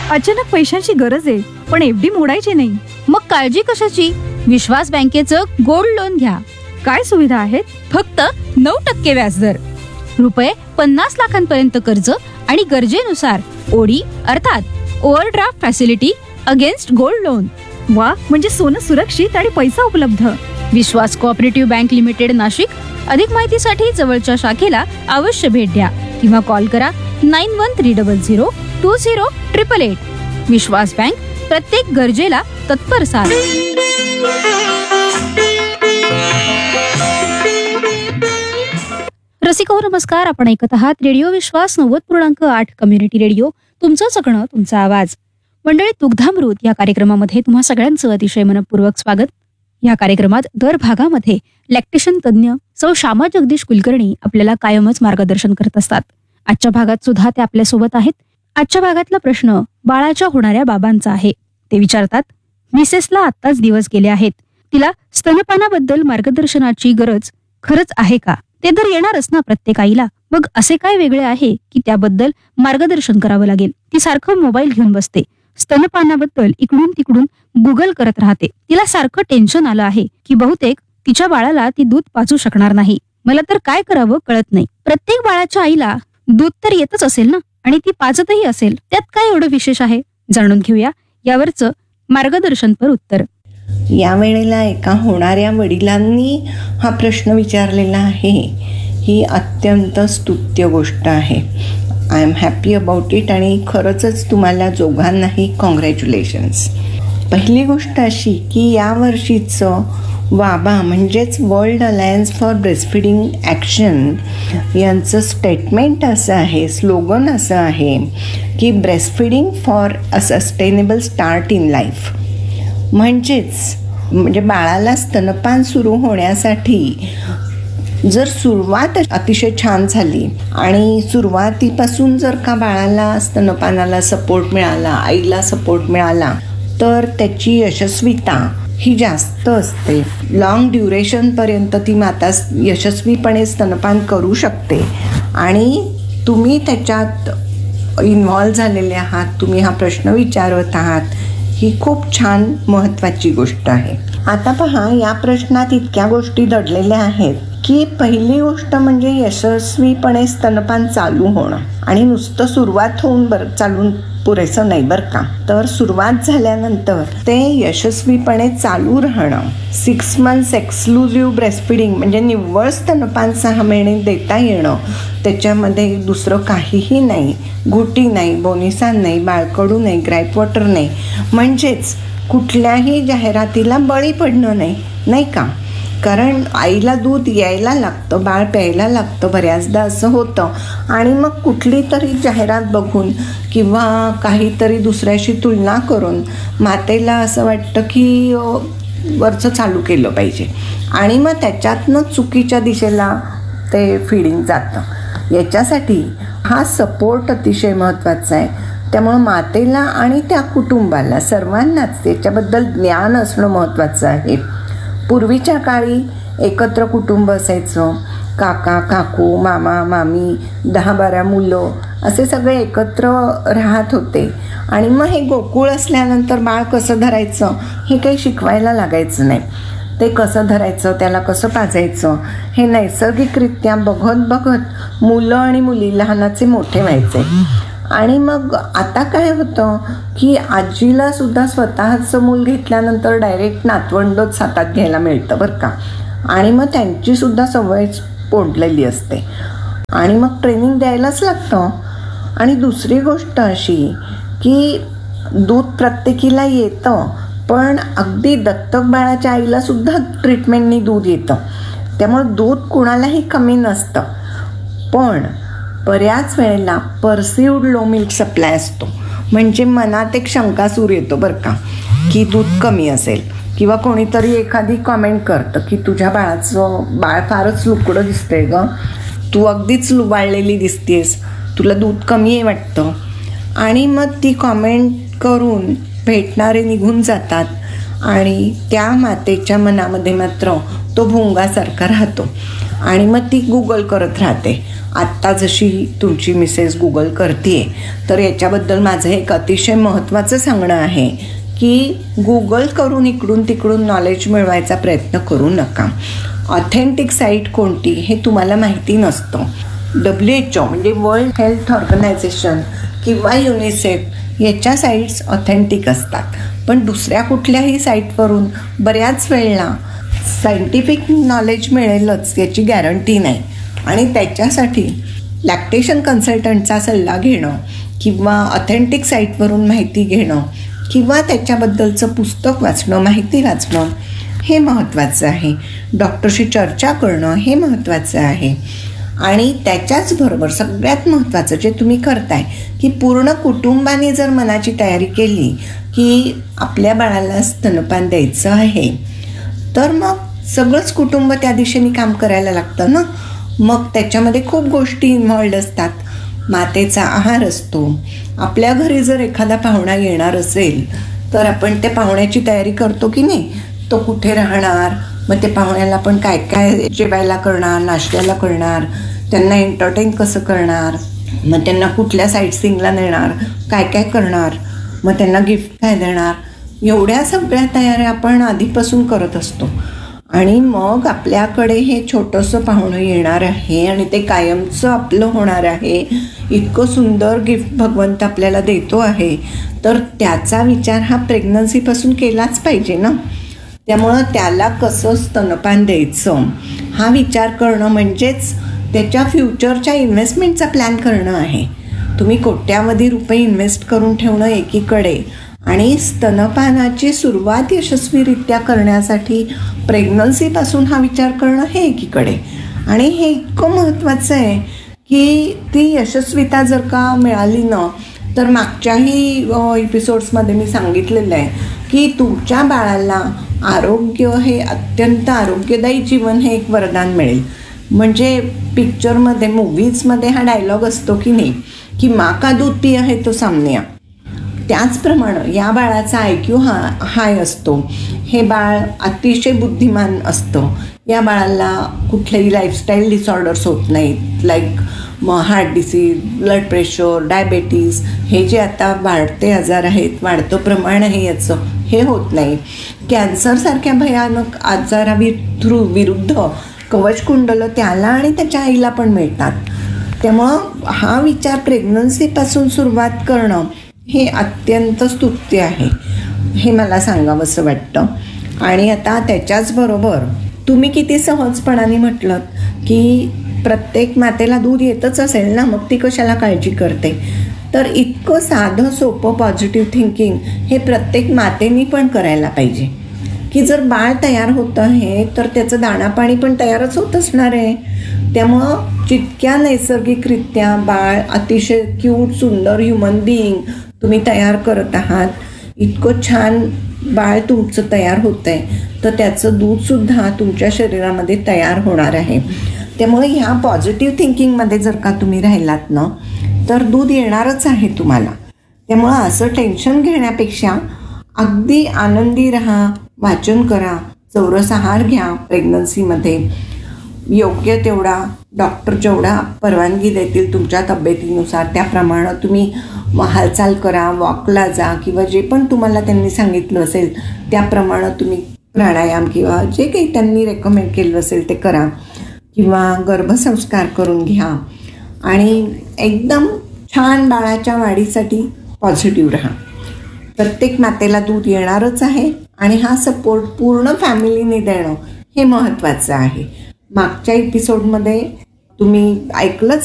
अचानक पैशांची गरज आहे, पण एफडी मोडायची नाही. मग काळजी कशाची? विश्वास बँकेचं गोल्ड लोन घ्या. काय सुविधा आहेत? फक्त 9% व्याजदर, रुपये 50 लाखांपर्यंत कर्ज आणि गरजेनुसार ओडी अर्थात overdraft facility against gold loan. वा, म्हणजे सोनं सुरक्षित आणि पैसा उपलब्ध. विश्वास कोऑपरेटिव्ह बँक लिमिटेड, नाशिक. अधिक माहितीसाठी जवळच्या शाखेला अवश्य भेट द्या किंवा कॉल करा 9130020888. विश्वास बँक, प्रत्येक गरजेला तत्पर साथ. रसिको नमस्कार, आपण ऐकत आहात रेडिओ विश्वास 90.8 कम्युनिटी रेडिओ. तुमचं जगणं, तुमचा आवाज. मंडळी, दुग्धामृत या कार्यक्रमामध्ये तुम्हा सगळ्यांचं अतिशय मनपूर्वक स्वागत. या कार्यक्रमात दर भागामध्ये लॅक्टेशन तज्ज्ञ सौ श्यामा जगदीश कुलकर्णी आपल्याला कायमच मार्गदर्शन करत असतात. आजच्या भागात सुद्धा ते आपल्यासोबत आहेत. आजच्या भागातला प्रश्न बाळाच्या होणाऱ्या बाबांचा आहे. ते विचारतात, मिसेसला आत्ताच दिवस गेले आहेत, तिला स्तनपानाबद्दल मार्गदर्शनाची गरज खरंच आहे का? ते तर येणारच ना प्रत्येक आईला. मग असे काय वेगळे आहे की त्याबद्दल मार्गदर्शन करावं लागेल? ती सारखं मोबाईल घेऊन बसते, स्तनपानाबद्दल इकडून तिकडून गुगल करत राहते. तिला सारखं टेन्शन आलं आहे की बहुतेक तिच्या बाळाला ती दूध पाजू शकणार नाही. मला तर काय करावं कळत नाही. प्रत्येक बाळाच्या आईला दूध तर येतच असेल ना, आणि ती पाजतही असेल. त्यात काय एवढं विशेष आहे? जाणून घेऊया यावरचं मार्गदर्शनपर उत्तर. या वेळेला एका होणाऱ्या वडिलांनी हा प्रश्न विचारलेला आहे. ही अत्यंत स्तुत्य गोष्ट आहे. I am happy about it. आणि खरंच तुम्हाला दोघांनाही कॉंग्रॅच्युलेशन्स. पहिली गोष्ट अशी की यावर्षीचं वाबा म्हणजेच world alliance for breastfeeding action यांचं स्टेटमेंट असं आहे, स्लोगन असं आहे की breastfeeding for a sustainable start in life. म्हणजे बाळाला स्तनपान सुरू होण्यासाठी जर सुरुवात अतिशय छान झाली आणि सुरुवातीपासून जर का बाळाला स्तनपानाला सपोर्ट मिळाला, आईला सपोर्ट मिळाला, तर त्याची यशस्वीता ही जास्त असते. लॉंग ड्युरेशनपर्यंत ती माता यशस्वीपणे स्तनपान करू शकते. आणि तुम्ही त्याच्यात इन्व्हॉल्व झालेले आहात, तुम्ही हा प्रश्न विचारत आहात, ही खूप छान महत्त्वाची गोष्ट आहे. आता पहा, या प्रश्नात इतक्या गोष्टी दडलेल्या आहेत की पहिली गोष्ट म्हणजे यशस्वीपणे स्तनपान चालू होणं. आणि नुसतं सुरुवात होऊन चालून पुरेसं नाही बरं का. तर सुरुवात झाल्यानंतर ते यशस्वीपणे चालू राहणं. 6 months एक्सक्लुझिव्ह ब्रेस्टफीडिंग म्हणजे निव्वळ स्तनपान 6 महिने देता येणं. त्याच्यामध्ये दुसरं काहीही नाही, घुटी नाही, बोनिसान नाही, बाळकडू नाही, ग्राईप वॉटर नाही. म्हणजेच कुठल्याही जाहिरातीला बळी पडणं नाही, नाही का. कारण आईला दूध यायला लागतं, बाळ प्यायला लागतं, बऱ्याचदा असं होतं. आणि मग कुठली तरी जाहिरात बघून किंवा काहीतरी दुसऱ्याशी तुलना करून मातेला असं वाटतं की वरचं चालू केलं पाहिजे आणि मग त्याच्यातनं चुकीच्या दिशेला ते फिडिंग जातं. याच्यासाठी हा सपोर्ट अतिशय महत्त्वाचा आहे. त्यामुळं मातेला आणि त्या कुटुंबाला सर्वांनाच त्याच्याबद्दल ज्ञान असणं महत्त्वाचं आहे. पूर्वीच्या काळी एकत्र कुटुंब असायचं. काका काकू, मामा मामी, 10-12 मुलं असे सगळे एकत्र राहत होते. आणि मग हे गोकुळ असल्यानंतर बाळ कसं धरायचं हे काही शिकवायला लागायचं नाही. ते कसं धरायचं, त्याला कसं पाजायचं हे नैसर्गिकरित्या बघत बघत मुलं आणि मुली लहानाचे मोठे व्हायचे. आणि मग आता काय होतं की आजीला सुद्धा स्वतःचं मूल घेतल्यानंतर डायरेक्ट नातवंडच हातात घ्यायला मिळतं बरं का. आणि मग त्यांची सुद्धा सवय पोडलेली असते आणि मग ट्रेनिंग द्यायलाच लागतं. आणि दुसरी गोष्ट अशी की दूध प्रत्येकीला येतं, पण अगदी दत्तक बाळाच्या आईला सुद्धा ट्रीटमेंटनी दूध येतं. त्यामुळे दूध कुणालाही कमी नसतं. पण बऱ्याच वेळेला परसिव्ड लो मिल्क सप्लाय असतो. म्हणजे मनात एक शंकासूर येतो बरं का की दूध कमी असेल, किंवा कोणीतरी एखादी कॉमेंट करतं की तुझ्या बाळ फारच लुकडं दिसतंय गं, तू अगदीच लुबाळलेली दिसतेस, तुला दूध कमी आहे वाटतं. आणि मग ती कॉमेंट करून भेटणारे निघून जातात आणि त्या मातेच्या मनामध्ये मात्र तो भुंगासारखा राहतो. आणि मग ती गुगल करत राहते. आत्ता जशी तुमची मिसेस गुगल करते, तर याच्याबद्दल माझं एक अतिशय महत्त्वाचं सांगणं आहे की गुगल करून इकडून तिकडून नॉलेज मिळवायचा प्रयत्न करू नका. ऑथेंटिक साईट कोणती हे तुम्हाला माहिती नसतं. WHO म्हणजे वर्ल्ड हेल्थ ऑर्गनायझेशन किंवा युनिसेफ याच्या साईट्स ऑथेंटिक असतात, पण दुसऱ्या कुठल्याही साईटवरून बऱ्याच वेळेला सायंटिफिक नॉलेज मिळेलच याची गॅरंटी नाही. आणि त्याच्यासाठी लॅक्टेशन कन्सल्टंटचा सल्ला घेणं किंवा ऑथेंटिक साईटवरून माहिती घेणं किंवा त्याच्याबद्दलचं पुस्तक वाचणं, माहिती वाचणं हे महत्त्वाचं आहे. डॉक्टरशी चर्चा करणं हे महत्त्वाचं आहे. आणि त्याच्याचबरोबर सगळ्यात महत्त्वाचं जे तुम्ही करताय की पूर्ण कुटुंबाने जर मनाची तयारी केली की आपल्या बाळाला स्तनपान द्यायचं आहे, तर मग सगळंच कुटुंब त्या दिशेने काम करायला लागतं ना. मग त्याच्यामध्ये खूप गोष्टी इन्व्हॉल्ड असतात. मातेचा आहार असतो. आपल्या घरी जर एखादा पाहुणा येणार असेल तर आपण त्या पाहुण्याची तयारी करतो की नाही. तो कुठे राहणार, मग ते पाहुण्याला आपण काय काय जेवायला करणार, नाश्त्याला करणार, त्यांना एंटरटेन कसं करणार, मग त्यांना कुठल्या साईटसिंगला नेणार, काय काय करणार, मग त्यांना गिफ्ट काय देणार, एवढ्या सगळ्या तयाऱ्या आपण आधीपासून करत असतो. आणि मग आपल्याकडे हे छोटंसं पाहुणं येणार आहे आणि ते कायमचं आपलं होणार आहे, इतकं सुंदर गिफ्ट भगवंत आपल्याला देतो आहे, तर त्याचा विचार हा प्रेग्नन्सीपासून केलाच पाहिजे ना. त्यामुळं त्याला कसं स्तनपान द्यायचं हा विचार करणं म्हणजेच त्याच्या फ्युचरच्या इन्व्हेस्टमेंटचा प्लॅन करणं आहे. तुम्ही कोट्यावधी रुपये इन्व्हेस्ट करून ठेवणं एकीकडे आणि स्तनपानाची सुरुवात यशस्वीरित्या करण्यासाठी प्रेग्नन्सीपासून हा विचार करणं हे एकीकडे. आणि हे इतकं महत्त्वाचं आहे की ती यशस्वीता जर का मिळाली ना, तर मागच्याही एपिसोड्समध्ये मी सांगितलेलं आहे की तुमच्या बाळाला आरोग्य हे अत्यंत आरोग्यदायी जीवन हे एक वरदान मिळेल. म्हणजे पिक्चरमध्ये, मूव्हीजमध्ये हा डायलॉग असतो की नाही की माँ का दूध पिया है तो सामनिया. त्याचप्रमाणे या बाळाचा IQ हाय असतो. हे बाळ अतिशय बुद्धिमान असतं. या बाळाला कुठलेही लाईफस्टाईल डिसऑर्डर्स होत नाहीत, like heart disease, blood pressure, diabetes हे जे आता वाढते आजार आहेत, वाढतं प्रमाण आहे याचं, हे होत नाही. कॅन्सरसारख्या भयानक आजाराविरुद्ध कवचकुंडलं त्याला आणि त्याच्या आईला पण मिळतात. त्यामुळं हा विचार प्रेग्नन्सीपासून सुरुवात करणं हे अत्यंत स्तुत्य आहे, हे मला सांगावंसं वाटतं. आणि आता त्याच्याचबरोबर तुम्ही किती सहजपणाने म्हटलं की प्रत्येक मातेला दूध येतच असेल ना, मग ती कशाला काळजी करते. तर इतकं साधं सोपं पॉझिटिव्ह थिंकिंग हे प्रत्येक मातेनी पण करायला पाहिजे की जर बाळ तयार होतं आहे तर त्याचं दाणापाणी पण तयारच होत असणार आहे. त्यामुळं जितक्या नैसर्गिकरित्या बाळ अतिशय क्यूट सुंदर ह्युमन बिईंग तुम्ही तयार करत आहात, इतकं छान बाळ तुमचं तयार होतं आहे, तर त्याचं दूधसुद्धा तुमच्या शरीरामध्ये तयार होणार आहे. त्यामुळे ह्या पॉझिटिव्ह थिंकिंगमध्ये जर का तुम्ही राहिलात ना, तर दूध येणारच आहे तुम्हाला. त्यामुळं असं टेन्शन घेण्यापेक्षा अगदी आनंदी राहा, वाचन करा, चौरस आहार घ्या. प्रेग्नन्सीमध्ये योग्य तेवढा डॉक्टर जेवढा परवानगी देतील तुमच्या तब्येतीनुसार त्याप्रमाणे तुम्ही हालचाल करा, वॉकला जा किंवा जे पण तुम्हाला त्यांनी सांगितलं असेल त्याप्रमाणे तुम्ही प्राणायाम किंवा जे काही त्यांनी रेकमेंड केलं असेल ते करा किंवा गर्भसंस्कार करून घ्या. आणि एकदम छान बाळाच्या वाढीसाठी पॉझिटिव्ह राहा. प्रत्येक मातेला दूध येणारच आहे आणि हा सपोर्ट पूर्ण फॅमिलीने देणं हे महत्त्वाचं आहे. मागच्या एपिसोडमध्ये तुम्ही ऐकलंच